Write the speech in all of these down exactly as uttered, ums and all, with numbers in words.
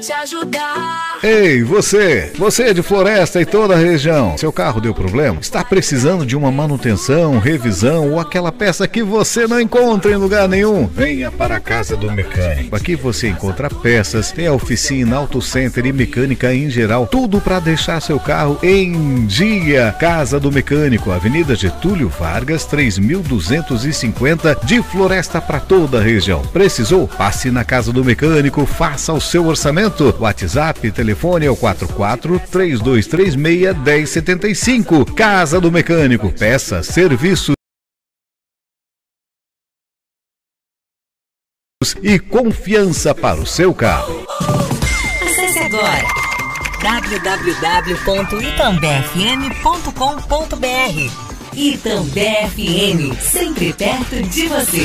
te ajudar. Ei, você! Você é de Floresta e toda a região. Seu carro deu problema? Está precisando de uma manutenção, revisão ou aquela peça que você não encontra em lugar nenhum? Venha para a Casa do Mecânico. Aqui você encontra peças, tem a oficina, auto center e mecânica em geral. Tudo para deixar seu carro em dia. Casa do Mecânico, Avenida Getúlio Vargas, três mil duzentos e cinquenta, de Floresta para toda a região. Precisou? Passe na Casa do Mecânico, faça o seu orçamento. WhatsApp, telefone é o quatro quatro, três dois três seis, um zero sete cinco. Casa do Mecânico, peça, serviço e confiança para o seu carro. Acesse agora w w w ponto itambé f m ponto com ponto b r. Itambé F M, sempre perto de você.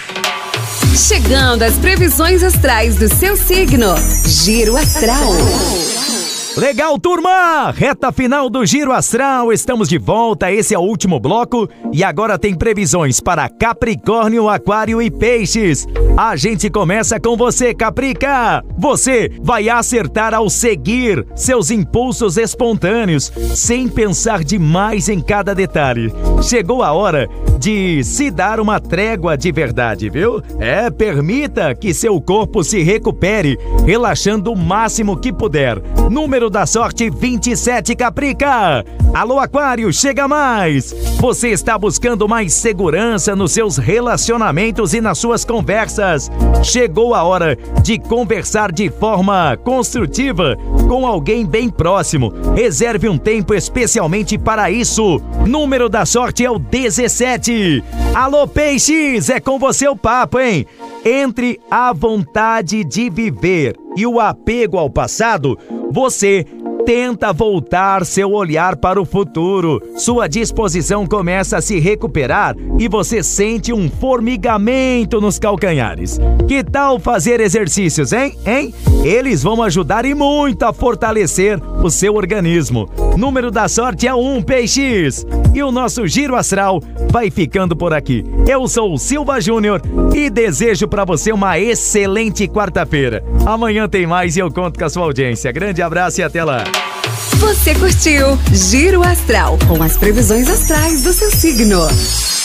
Chegando às previsões astrais do seu signo. Giro Astral. Legal, turma! Reta final do Giro Astral, estamos de volta, esse é o último bloco e agora tem previsões para Capricórnio, Aquário e Peixes. A gente começa com você, Caprica! Você vai acertar ao seguir seus impulsos espontâneos, sem pensar demais em cada detalhe. Chegou a hora de se dar uma trégua de verdade, viu? É, permita que seu corpo se recupere, relaxando o máximo que puder. Número da sorte vinte e sete, Caprica. Alô, Aquário, chega mais. Você está buscando mais segurança nos seus relacionamentos e nas suas conversas. Chegou a hora de conversar de forma construtiva com alguém bem próximo. Reserve um tempo especialmente para isso. Número da sorte é o dezessete. Alô, Peixes, é com você o papo, hein? Entre a vontade de viver e o apego ao passado, você tenta voltar seu olhar para o futuro. Sua disposição começa a se recuperar e você sente um formigamento nos calcanhares. Que tal fazer exercícios, hein? Hein? Eles vão ajudar e muito a fortalecer o seu organismo. Número da sorte é um, Peixes. E o nosso Giro Astral vai ficando por aqui. Eu sou o Silva Júnior e desejo para você uma excelente quarta-feira. Amanhã tem mais e eu conto com a sua audiência. Grande abraço e até lá. Você curtiu Giro Astral com as previsões astrais do seu signo.